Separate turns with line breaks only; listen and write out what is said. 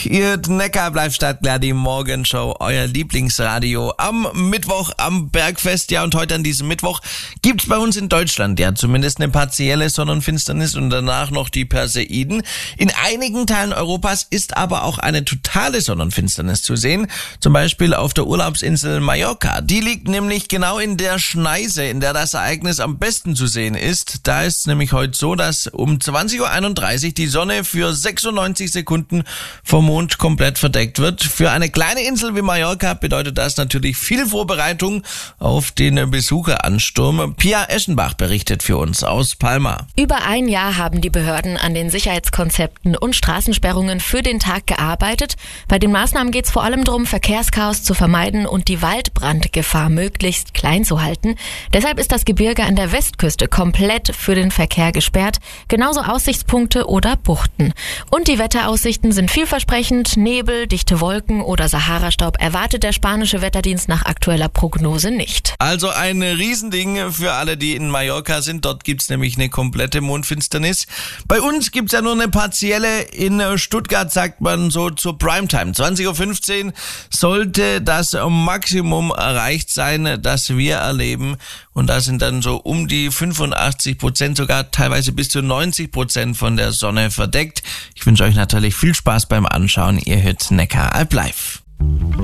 Ihr Neckar bleibt startklar, die Morgenshow, euer Lieblingsradio am Mittwoch am Bergfest. Ja, und heute an diesem Mittwoch gibt's bei uns in Deutschland ja zumindest eine partielle Sonnenfinsternis und danach noch die Perseiden. In einigen Teilen Europas ist aber auch eine totale Sonnenfinsternis zu sehen. Zum Beispiel auf der Urlaubsinsel Mallorca. Die liegt nämlich genau in der Schneise, in der das Ereignis am besten zu sehen ist. Da ist es nämlich heute so, dass um 20.31 Uhr die Sonne für 96 Sekunden vom Mond komplett verdeckt wird. Für eine kleine Insel wie Mallorca bedeutet das natürlich viel Vorbereitung auf den Besucheransturm. Pia Eschenbach berichtet für uns aus Palma.
Über ein Jahr haben die Behörden an den Sicherheitskonzepten und Straßensperrungen für den Tag gearbeitet. Bei den Maßnahmen geht es vor allem darum, Verkehrschaos zu vermeiden und die Waldbrandgefahr möglichst klein zu halten. Deshalb ist das Gebirge an der Westküste komplett für den Verkehr gesperrt, genauso Aussichtspunkte oder Buchten. Und die Wetteraussichten sind vielversprechend. Nebel, dichte Wolken oder Saharastaub erwartet der spanische Wetterdienst nach aktueller Prognose nicht.
Also ein Riesending für alle, die in Mallorca sind. Dort gibt's nämlich eine komplette Mondfinsternis. Bei uns gibt's ja nur eine partielle. In Stuttgart sagt man so zur Primetime. 20.15 Uhr sollte das Maximum erreicht sein, das wir erleben. Und da sind dann so um die 85%, sogar teilweise bis zu 90% von der Sonne verdeckt. Ich wünsche euch natürlich viel Spaß beim Anschauen. Ihr hört Neckar Alp live.